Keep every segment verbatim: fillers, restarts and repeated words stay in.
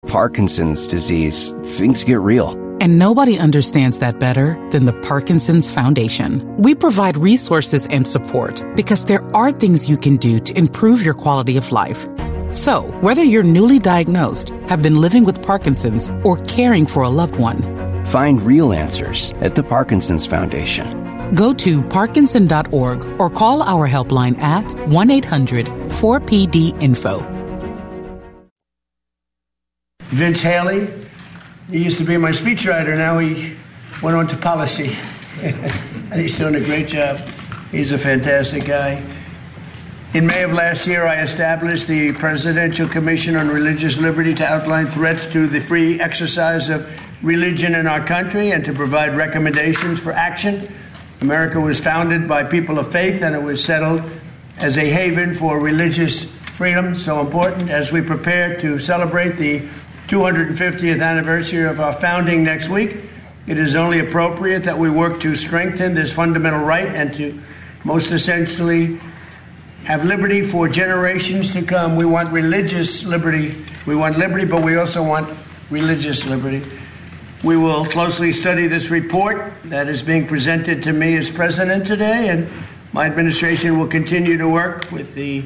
Parkinson's disease, things get real. And nobody understands that better than the Parkinson's Foundation. We provide resources and support because there are things you can do to improve your quality of life. So, whether you're newly diagnosed, have been living with Parkinson's, or caring for a loved one, find real answers at the Parkinson's Foundation. Go to Parkinson dot org or call our helpline at one eight hundred four P D info. Vince Haley, he used to be my speechwriter. Now he went on to policy. And he's doing a great job. He's a fantastic guy. In May of last year, I established the Presidential Commission on Religious Liberty to outline threats to the free exercise of religion in our country and to provide recommendations for action. America was founded by people of faith, and it was settled as a haven for religious freedom, so important. As we prepare to celebrate the two hundred fiftieth anniversary of our founding next week, it is only appropriate that we work to strengthen this fundamental right and to, most essentially, have liberty for generations to come. We want religious liberty. We want liberty, but we also want religious liberty. We will closely study this report that is being presented to me as president today, and my administration will continue to work with the,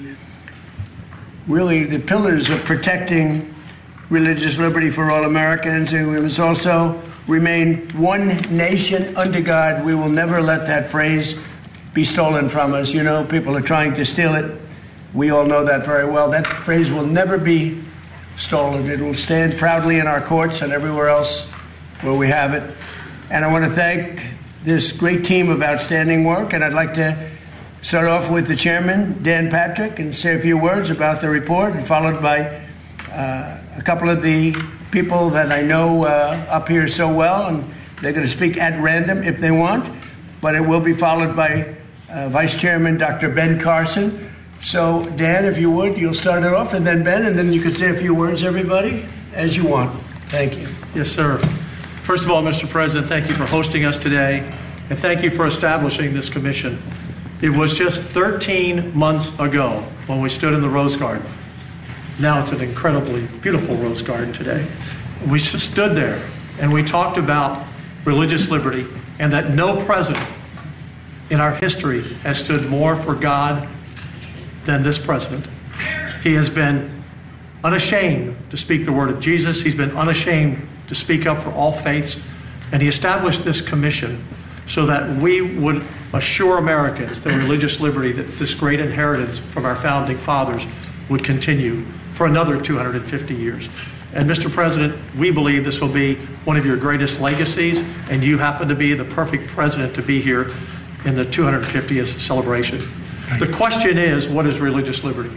really, the pillars of protecting religious liberty for all Americans, and we must also remain one nation under God. We will never let that phrase be stolen from us. You know, people are trying to steal it. We all know that very well. That phrase will never be stolen. It will stand proudly in our courts and everywhere else where we have it. And I want to thank this great team of outstanding work, and I'd like to start off with the chairman, Dan Patrick, and say a few words about the report, and followed by uh, a couple of the people that I know uh, up here so well, and they're going to speak at random if they want, but it will be followed by uh, Vice Chairman Doctor Ben Carson. So, Dan, if you would, you'll start it off, and then Ben, and then you could say a few words, everybody, as you want. Thank you. Yes, sir. First of all, Mister President, thank you for hosting us today, and thank you for establishing this commission. It was just thirteen months ago when we stood in the Rose Garden. Now it's an incredibly beautiful Rose Garden today. We stood there and we talked about religious liberty, and that no president in our history has stood more for God than this president. He has been unashamed to speak the word of Jesus. He's been unashamed to speak up for all faiths. And he established this commission so that we would assure Americans that religious liberty, that this great inheritance from our founding fathers, would continue for another two hundred fifty years. And Mister President, we believe this will be one of your greatest legacies, and you happen to be the perfect president to be here in the two hundred fiftieth celebration. The question is, what is religious liberty?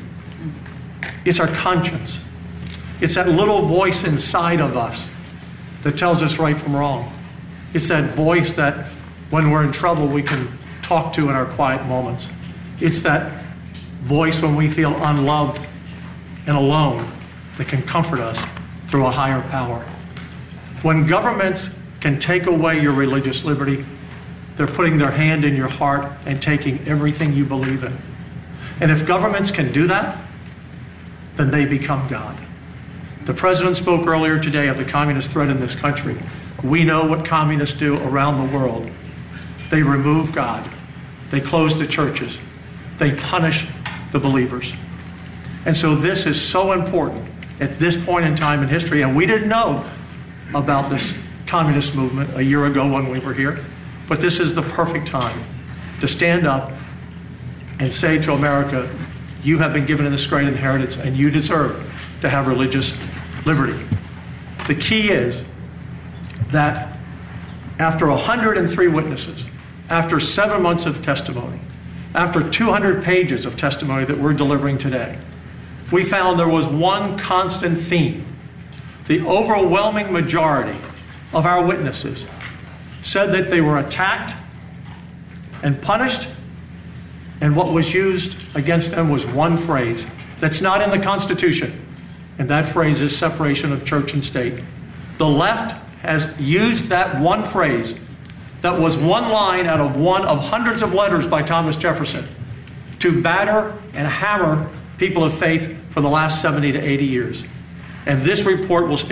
It's our conscience. It's that little voice inside of us that tells us right from wrong. It's that voice that when we're in trouble we can talk to in our quiet moments. It's that voice when we feel unloved and alone that can comfort us through a higher power. When governments can take away your religious liberty, they're putting their hand in your heart and taking everything you believe in. And if governments can do that, then they become God. The president spoke earlier today of the communist threat in this country. We know what communists do around the world. They remove God. They close the churches. They punish the believers. And so this is so important at this point in time in history. And we didn't know about this communist movement a year ago when we were here. But this is the perfect time to stand up and say to America, you have been given this great inheritance and you deserve to have religious liberty. The key is that after one hundred three witnesses, after seven months of testimony, after two hundred pages of testimony that we're delivering today, we found there was one constant theme. The overwhelming majority of our witnesses said that they were attacked and punished, and what was used against them was one phrase that's not in the Constitution, and that phrase is separation of church and state. The left has used that one phrase that was one line out of one of hundreds of letters by Thomas Jefferson to batter and hammer people of faith for the last seventy to eighty years. And this report will speak